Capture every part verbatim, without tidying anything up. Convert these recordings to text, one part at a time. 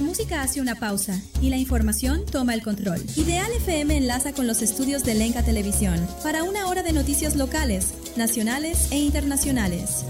La música hace una pausa y la información toma el control. Ideal F M enlaza con los estudios de Lenca Televisión para una hora de noticias locales, nacionales e internacionales.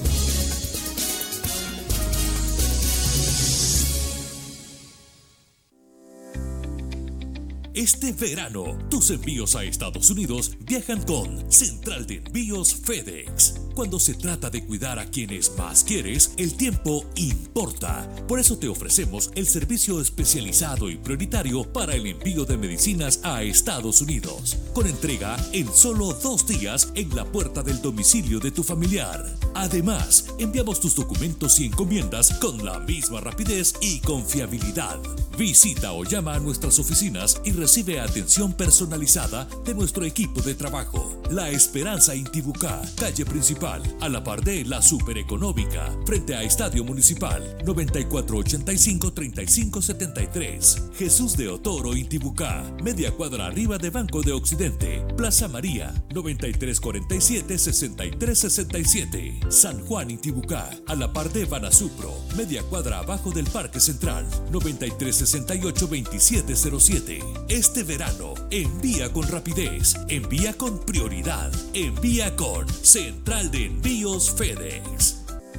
Este verano, tus envíos a Estados Unidos viajan con Central de Envíos FedEx. Cuando se trata de cuidar a quienes más quieres, el tiempo importa. Por eso te ofrecemos el servicio especializado y prioritario para el envío de medicinas a Estados Unidos, con entrega en solo dos días en la puerta del domicilio de tu familiar. Además, enviamos tus documentos y encomiendas con la misma rapidez y confiabilidad. Visita o llama a nuestras oficinas y recibe atención personalizada de nuestro equipo de trabajo. La Esperanza Intibucá, calle principal, a la par de la Supereconómica, frente a Estadio Municipal, noventa y cuatro ochenta y cinco treinta y cinco setenta y tres. Jesús de Otoro Intibucá, media cuadra arriba de Banco de Occidente. Plaza María, noventa y tres cuarenta y siete sesenta y tres sesenta y siete. San Juan Intibucá, a la par de Banasupro, media cuadra abajo del Parque Central, noventa y tres sesenta y ocho veintisiete cero siete. Este verano, envía con rapidez, envía con prioridad, envía con Central de Envíos FedEx.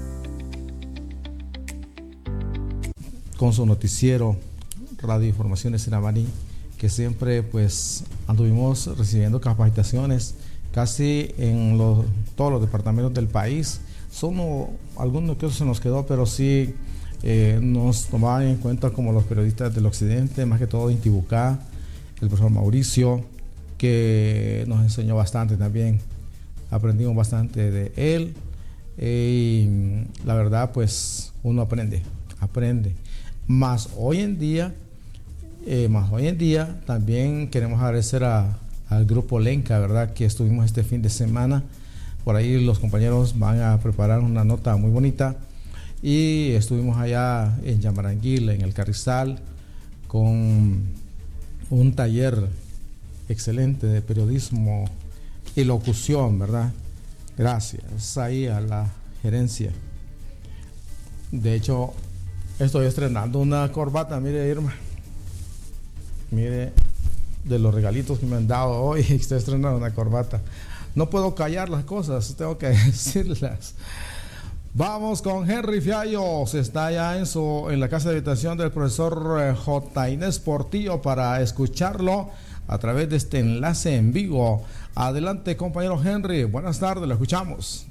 Con su noticiero Radio Informaciones en Amaní, que siempre pues anduvimos recibiendo capacitaciones casi en los, todos los departamentos del país. Solo algunos que eso se nos quedó, pero sí eh, nos tomaban en cuenta como los periodistas del occidente, más que todo de Intibucá, el profesor Mauricio, que nos enseñó bastante también. Aprendimos bastante de él eh, y la verdad pues uno aprende, aprende. Más hoy en día, eh, más hoy en día también queremos agradecer a, al grupo Lenca, ¿verdad? Que estuvimos este fin de semana. Por ahí los compañeros van a preparar una nota muy bonita y estuvimos allá en Yamaranguil, en el Carrizal, con un taller excelente de periodismo y locución, ¿verdad? Gracias ahí a la gerencia. De hecho, estoy estrenando una corbata, mire Irma, mire, de los regalitos que me han dado hoy, estoy estrenando una corbata. No puedo callar las cosas, tengo que decirlas. Vamos con Henry Fiallos, está allá en, su, en la casa de habitación del profesor J. Inés Portillo para escucharlo a través de este enlace en vivo. Adelante, compañero Henry, buenas tardes, lo escuchamos.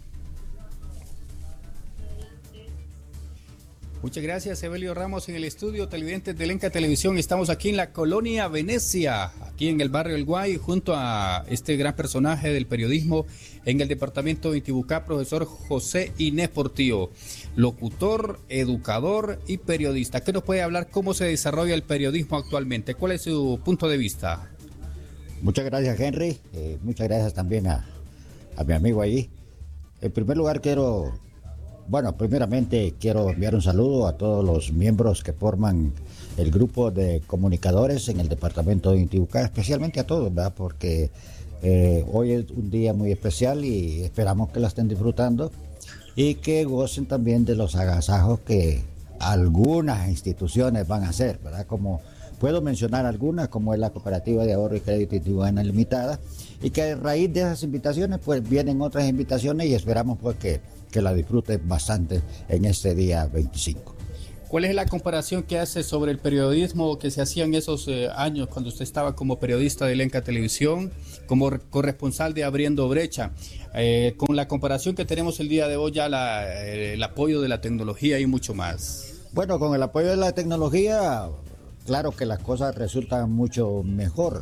Muchas gracias, Evelio Ramos, en el estudio televidentes de Lenca Televisión. Estamos aquí en la colonia Venecia, aquí en el barrio El Guay, junto a este gran personaje del periodismo en el departamento de Intibucá, profesor José Inés Portillo, locutor, educador y periodista. ¿Qué nos puede hablar cómo se desarrolla el periodismo actualmente? ¿Cuál es su punto de vista? Muchas gracias, Henry. Eh, muchas gracias también a, a mi amigo allí. En primer lugar, quiero... Bueno, primeramente quiero enviar un saludo a todos los miembros que forman el grupo de comunicadores en el departamento de Intibucá, especialmente a todos, ¿verdad? Porque eh, hoy es un día muy especial y esperamos que la estén disfrutando y que gocen también de los agasajos que algunas instituciones van a hacer, ¿verdad? Como puedo mencionar algunas, como es la Cooperativa de Ahorro y Crédito Intibucana Limitada, y que a raíz de esas invitaciones pues vienen otras invitaciones y esperamos pues que que la disfruten bastante en este día veinticinco. ¿Cuál es la comparación que hace sobre el periodismo que se hacía en esos eh, años cuando usted estaba como periodista de Lenca Televisión, como corresponsal de Abriendo Brecha, eh, con la comparación que tenemos el día de hoy, ya la, eh, el apoyo de la tecnología y mucho más? Bueno, con el apoyo de la tecnología, claro que las cosas resultan mucho mejor.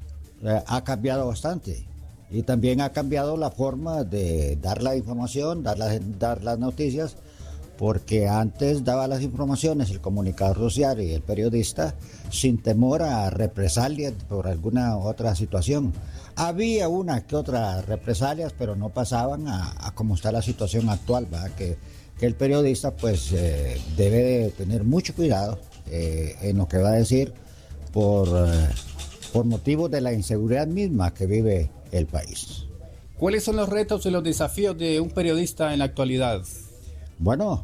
Eh, ha cambiado bastante. Y también ha cambiado la forma de dar la información, dar, la, dar las noticias, porque antes daba las informaciones el comunicador social y el periodista sin temor a represalias por alguna otra situación. Había una que otra represalias, pero no pasaban a, a cómo está la situación actual, ¿verdad? Que, que el periodista pues eh, debe de tener mucho cuidado eh, en lo que va a decir por, eh, por motivos de la inseguridad misma que vive el país. ¿Cuáles son los retos y los desafíos de un periodista en la actualidad? Bueno,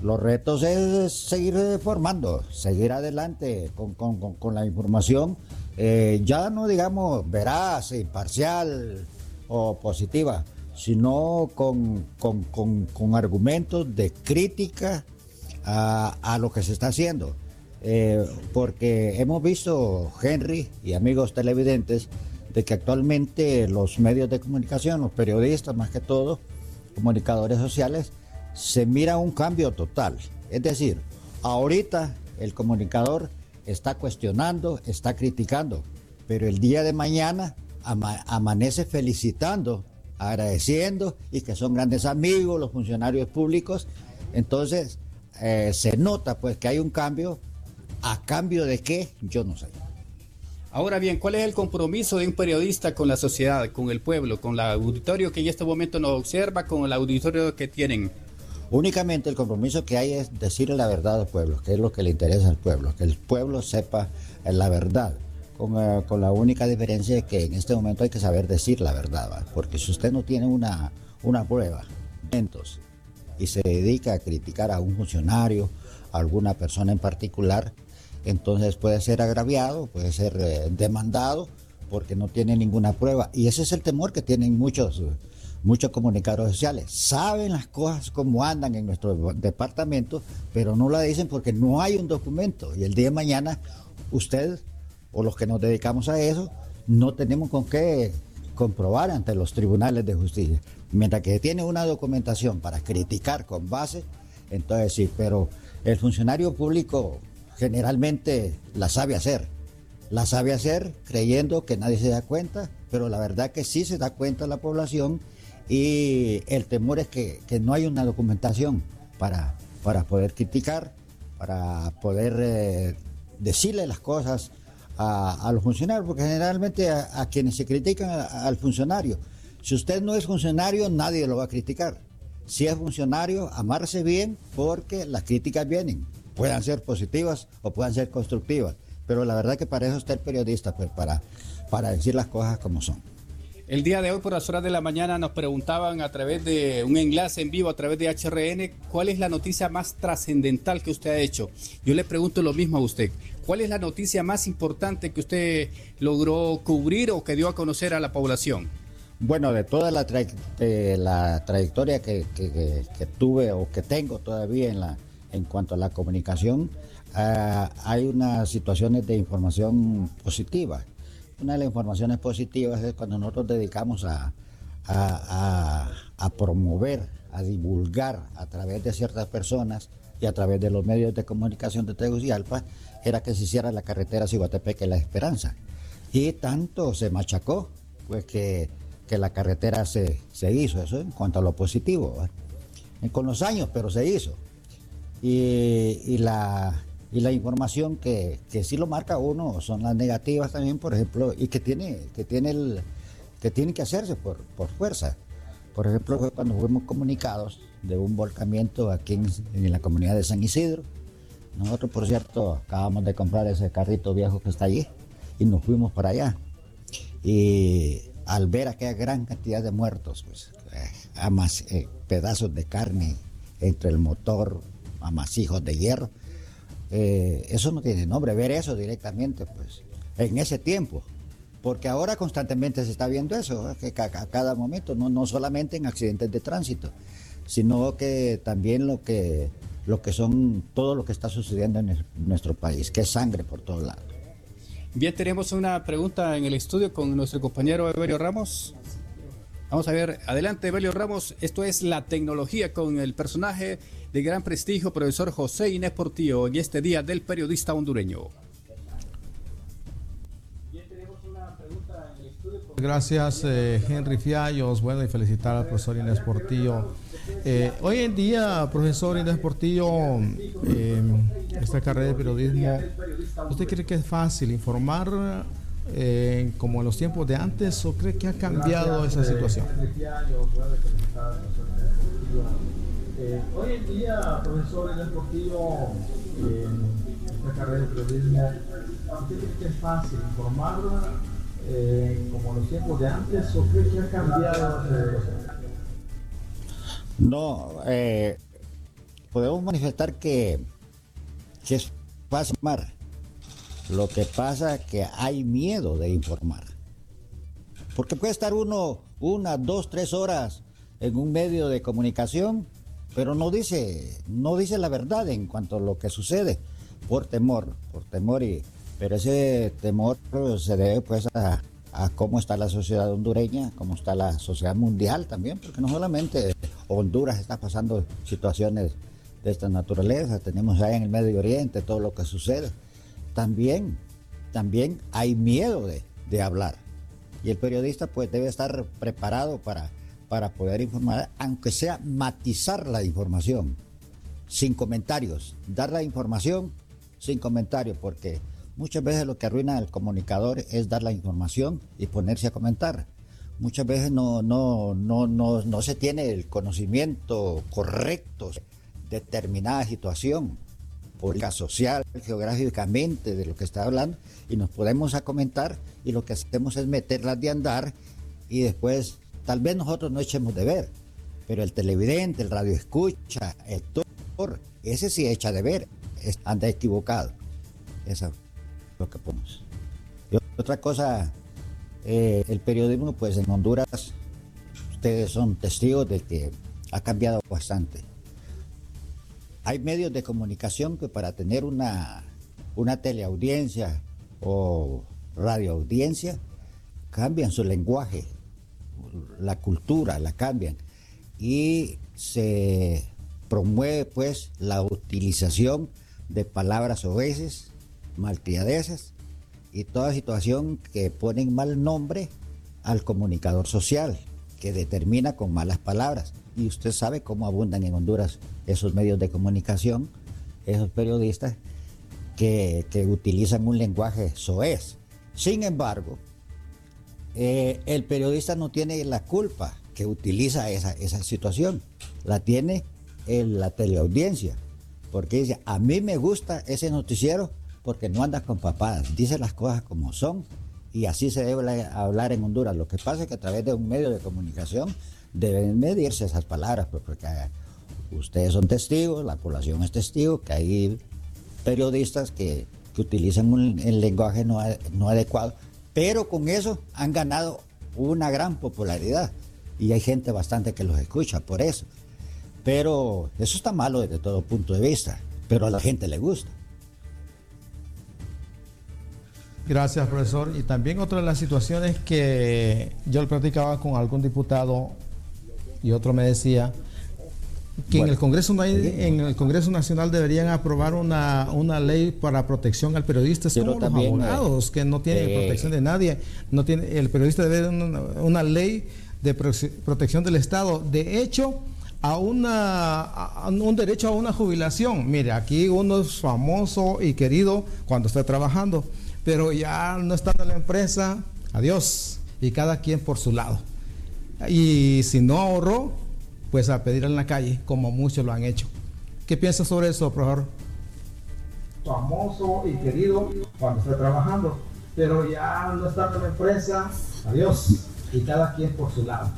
los retos es seguir formando, seguir adelante con, con, con, con la información, eh, ya no digamos veraz, imparcial o positiva, sino con, con, con, con argumentos de crítica a, a lo que se está haciendo. Eh, porque hemos visto, Henry y amigos televidentes, de que actualmente los medios de comunicación, los periodistas más que todo, comunicadores sociales, se mira un cambio total. Es decir, ahorita el comunicador está cuestionando, está criticando, pero el día de mañana ama- amanece felicitando, agradeciendo y que son grandes amigos los funcionarios públicos. Entonces eh, se nota pues que hay un cambio. ¿A cambio de qué? Yo no sé. Ahora bien, ¿cuál es el compromiso de un periodista con la sociedad, con el pueblo, con el auditorio que en este momento nos observa, con el auditorio que tienen? Únicamente el compromiso que hay es decirle la verdad al pueblo, que es lo que le interesa al pueblo, que el pueblo sepa la verdad, con, uh, con la única diferencia de que en este momento hay que saber decir la verdad, ¿va? Porque si usted no tiene una, una prueba, entonces, y se dedica a criticar a un funcionario, a alguna persona en particular, entonces puede ser agraviado, puede ser eh, demandado porque no tiene ninguna prueba. Y ese es el temor que tienen muchos, muchos comunicadores sociales. Saben las cosas como andan en nuestro departamento, pero no la dicen porque no hay un documento. Y el día de mañana usted o los que nos dedicamos a eso no tenemos con qué comprobar ante los tribunales de justicia. Mientras que tiene una documentación para criticar con base, entonces sí, pero el funcionario público generalmente la sabe hacer, la sabe hacer creyendo que nadie se da cuenta, pero la verdad que sí se da cuenta la población y el temor es que, que no hay una documentación para, para poder criticar, para poder eh, decirle las cosas a, a los funcionarios, porque generalmente a, a quienes se critican a, al funcionario, si usted no es funcionario nadie lo va a criticar, si es funcionario amárrese bien porque las críticas vienen. Puedan ser positivas o puedan ser constructivas, pero la verdad que para eso está el periodista, pues para, para decir las cosas como son. El día de hoy, por las horas de la mañana, nos preguntaban a través de un enlace en vivo, a través de H R N, ¿cuál es la noticia más trascendental que usted ha hecho? Yo le pregunto lo mismo a usted. ¿Cuál es la noticia más importante que usted logró cubrir o que dio a conocer a la población? Bueno, de toda la, tra de la trayectoria que, que, que, que tuve o que tengo todavía en la en cuanto a la comunicación, uh, hay unas situaciones de información positiva. Una de las informaciones positivas es cuando nosotros dedicamos a, a, a, a promover, a divulgar a través de ciertas personas y a través de los medios de comunicación de Tegucigalpa, era que se hiciera la carretera Ciguatepeque La Esperanza. Y tanto se machacó, pues que, que la carretera se, se hizo, eso en cuanto a lo positivo, ¿eh? Con los años, pero se hizo. Y, y, la, y la información que, que sí lo marca uno son las negativas también, por ejemplo, y que tiene que, tiene el, que, tiene que hacerse por, por fuerza. Por ejemplo, fue cuando fuimos comunicados de un volcamiento aquí en, en la comunidad de San Isidro. Nosotros, por cierto, acabamos de comprar ese carrito viejo que está allí y nos fuimos para allá. Y al ver aquella gran cantidad de muertos, pues, eh, amas, eh, pedazos de carne entre el motor, amasijos de hierro, eh, eso no tiene nombre, ver eso directamente, pues, en ese tiempo, porque ahora constantemente se está viendo eso, ¿eh? Que a, a cada momento, no, no solamente en accidentes de tránsito, sino que también lo que, lo que son, todo lo que está sucediendo en el, nuestro país, que es sangre por todos lados. Bien, tenemos una pregunta en el estudio con nuestro compañero Evelio Ramos. Vamos a ver, adelante Evelio Ramos, esto es La Tecnología con el personaje de gran prestigio, profesor José Inés Portillo, en este día del periodista hondureño. Bien, tenemos una pregunta en el estudio. Gracias eh, Henry Fiallos, bueno, y felicitar al profesor Inés Portillo. Eh, hoy en día, profesor Inés Portillo, eh, esta carrera de periodismo, ¿usted cree que es fácil informar Eh, como en los tiempos de antes o cree que ha cambiado esa situación? Eh, hoy en día, profesor Inés Portillo, eh, esta carrera de periodismo, ¿usted cree que es fácil informar eh, como en los tiempos de antes o cree que ha cambiado esa situación? No, eh, podemos manifestar que, que es fácil informar. Lo que pasa es que hay miedo de informar. Porque puede estar uno una, dos, tres horas en un medio de comunicación, pero no dice, no dice la verdad en cuanto a lo que sucede, por temor, por temor y pero ese temor se debe pues a, a cómo está la sociedad hondureña, cómo está la sociedad mundial también, porque no solamente Honduras está pasando situaciones de esta naturaleza, tenemos ahí en el Medio Oriente todo lo que sucede. También, también hay miedo de, de hablar. Y el periodista pues debe estar preparado para, para poder informar, aunque sea matizar la información, sin comentarios, dar la información sin comentarios, porque muchas veces lo que arruina al comunicador es dar la información y ponerse a comentar. Muchas veces no, no, no, no, no se tiene el conocimiento correcto de determinada situación, política, social, geográficamente, de lo que está hablando, y nos podemos a comentar, y lo que hacemos es meterlas de andar, y después, tal vez nosotros no echemos de ver, pero el televidente, el radioescucha, el lector, ese sí echa de ver, anda equivocado. Eso es lo que podemos. Y otra cosa, eh, el periodismo, pues en Honduras, ustedes son testigos de que ha cambiado bastante. Hay medios de comunicación que para tener una, una teleaudiencia o radioaudiencia cambian su lenguaje, la cultura la cambian y se promueve pues la utilización de palabras soeces, malcriadeces y toda situación que ponen mal nombre al comunicador social, que determina con malas palabras. Y usted sabe cómo abundan en Honduras esos medios de comunicación, esos periodistas que, que utilizan un lenguaje soez. Sin embargo, eh, el periodista no tiene la culpa que utiliza esa, esa situación, la tiene el, la teleaudiencia, porque dice, a mí me gusta ese noticiero porque no anda con papadas, dice las cosas como son, y así se debe hablar en Honduras. Lo que pasa es que a través de un medio de comunicación deben medirse esas palabras, pues, porque ustedes son testigos, la población es testigo, que hay periodistas que, que utilizan un, el lenguaje no, no adecuado, pero con eso han ganado una gran popularidad y hay gente bastante que los escucha por eso. Pero eso está malo desde todo punto de vista, pero a la gente le gusta. Gracias, profesor. Y también otra de las situaciones que yo platicaba con algún diputado y otro me decía que bueno, en el Congreso no hay, en el Congreso Nacional deberían aprobar una, una ley para protección al periodista. Es como también, los abogados eh, que no tienen eh, protección de nadie. No tiene, el periodista debe tener una, una ley de protección del Estado. De hecho, a una a un derecho a una jubilación. Mire, aquí uno es famoso y querido cuando está trabajando, pero ya no estando en la empresa, adiós, y cada quien por su lado. Y si no ahorró, pues a pedir en la calle, como muchos lo han hecho. ¿Qué piensas sobre eso, profesor? Famoso y querido cuando está trabajando, pero ya no estando en la empresa, adiós, y cada quien por su lado.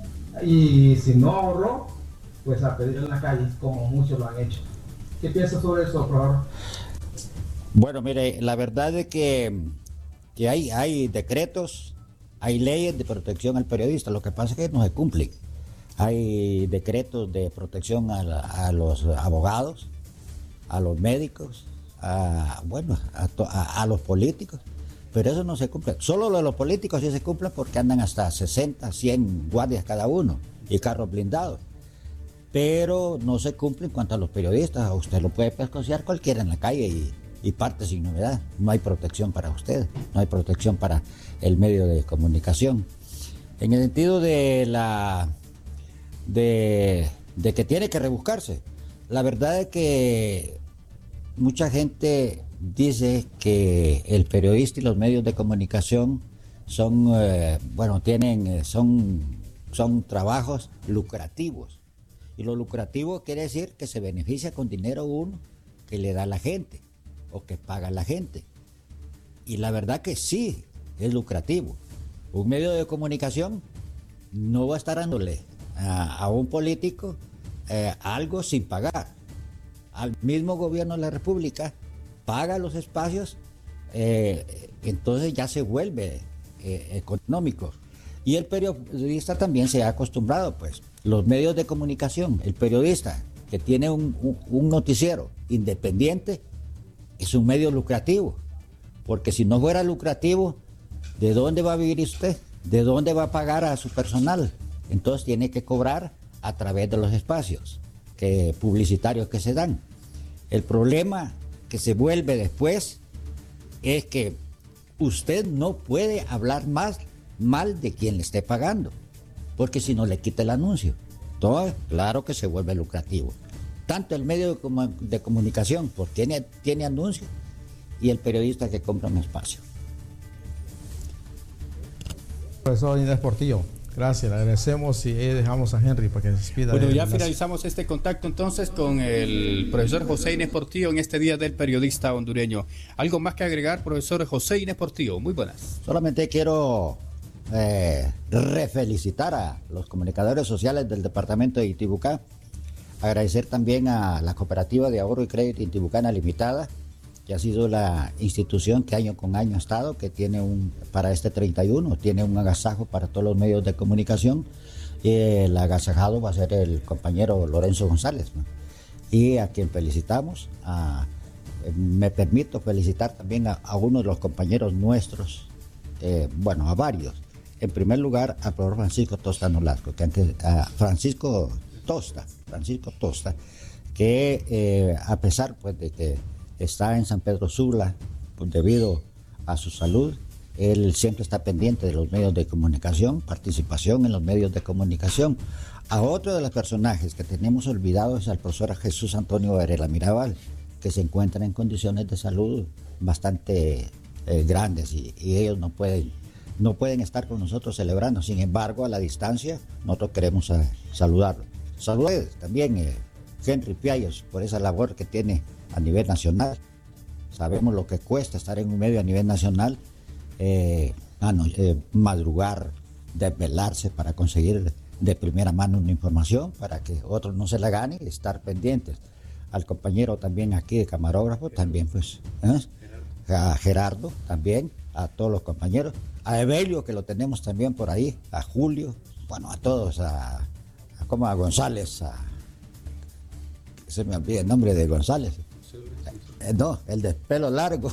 Y si no ahorró, pues a pedir en la calle, como muchos lo han hecho. ¿Qué piensas sobre eso, profesor? Bueno, mire, la verdad es que, que hay, hay decretos, hay leyes de protección al periodista, lo que pasa es que no se cumplen. Hay decretos de protección a, la, a los abogados, a los médicos, a, bueno, a, a, a los políticos, pero eso no se cumple. Solo lo de los políticos sí se cumple porque andan hasta sesenta, cien guardias cada uno y carros blindados. Pero no se cumple en cuanto a los periodistas. Usted lo puede pescocear cualquiera en la calle y, y parte sin novedad. No hay protección para usted, no hay protección para el medio de comunicación. En el sentido de la de, de que tiene que rebuscarse, la verdad es que mucha gente dice que el periodista y los medios de comunicación son, eh, bueno, tienen, son, son trabajos lucrativos. Y lo lucrativo quiere decir que se beneficia con dinero uno que le da la gente o que paga la gente. Y la verdad que sí, es lucrativo. Un medio de comunicación no va a estar dándole a, a un político eh, algo sin pagar. al mismo gobierno de la República, paga los espacios, eh, entonces ya se vuelve eh, económico. Y el periodista también se ha acostumbrado, pues, los medios de comunicación, el periodista que tiene un, un, un noticiero independiente, es un medio lucrativo, porque si no fuera lucrativo, ¿de dónde va a vivir usted? ¿De dónde va a pagar a su personal? Entonces tiene que cobrar a través de los espacios que, publicitarios que se dan. El problema que se vuelve después es que usted no puede hablar más mal de quien le esté pagando, porque si no le quita el anuncio. Todo, claro que se vuelve lucrativo. Tanto el medio de, com de comunicación, porque tiene, tiene anuncio, y el periodista que compra un espacio. Profesor Inés Portillo, gracias, le agradecemos y dejamos a Henry para que se despida. Bueno, de ya la... finalizamos este contacto entonces con el profesor José Inés Portillo en este Día del Periodista Hondureño. ¿Algo más que agregar, profesor José Inés Portillo? Muy buenas. Solamente quiero eh, refelicitar a los comunicadores sociales del departamento de Intibucá, agradecer también a la Cooperativa de Ahorro y Crédito Intibucana Limitada, que ha sido la institución que año con año ha estado, que tiene un, para este treinta y uno, tiene un agasajo para todos los medios de comunicación. El agasajado va a ser el compañero Lorenzo González, ¿no? Y a quien felicitamos. A, me permito felicitar también a, a uno de los compañeros nuestros, eh, bueno, a varios. En primer lugar, al profesor Francisco Tosta Nolasco, que antes, a Francisco Tosta, Francisco Tosta, que eh, a pesar, pues, de que está en San Pedro Sula, pues, debido a su salud, él siempre está pendiente de los medios de comunicación, participación en los medios de comunicación. A otro de los personajes que tenemos olvidados es al profesor Jesús Antonio Varela Mirabal, que se encuentra en condiciones de salud bastante eh, grandes y, y ellos no pueden, no pueden estar con nosotros celebrando. Sin embargo, a la distancia, nosotros queremos a, saludarlo. Saludos también eh, Henry Piallos por esa labor que tiene a nivel nacional. Sabemos lo que cuesta estar en un medio a nivel nacional, eh, ah, no, eh, madrugar, desvelarse para conseguir de primera mano una información para que otros no se la ganen y estar pendientes. Al compañero también aquí de camarógrafo, también pues, ¿eh? A Gerardo también, a todos los compañeros, a Evelio que lo tenemos también por ahí, a Julio, bueno, a todos, a, a, como a González, a, se me olvida el nombre de González. No, el de pelo largo,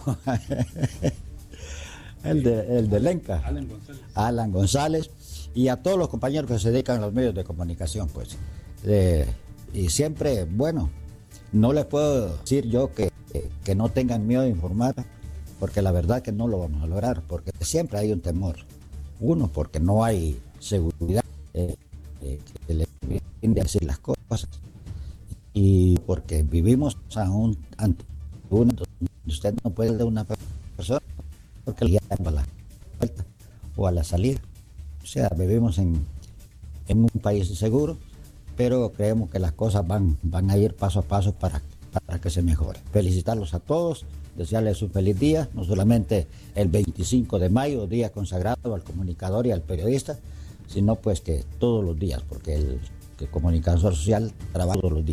el de, el de Lenca, Alan González. Alan González, y a todos los compañeros que se dedican a los medios de comunicación, pues. Eh, y siempre, bueno, no les puedo decir yo que, que no tengan miedo de informar, porque la verdad que no lo vamos a lograr, porque siempre hay un temor. Uno, porque no hay seguridad, eh, eh, que le entiende a decir las cosas, y porque vivimos a un, ante uno, usted no puede de una persona porque le llaman a la vuelta o a la salida. O sea, vivimos en, en un país seguro, pero creemos que las cosas van, van a ir paso a paso para, para que se mejore. Felicitarlos a todos, desearles un feliz día, no solamente el veinticinco de mayo, día consagrado al comunicador y al periodista, sino pues que todos los días, porque el, el comunicador social trabaja todos los días.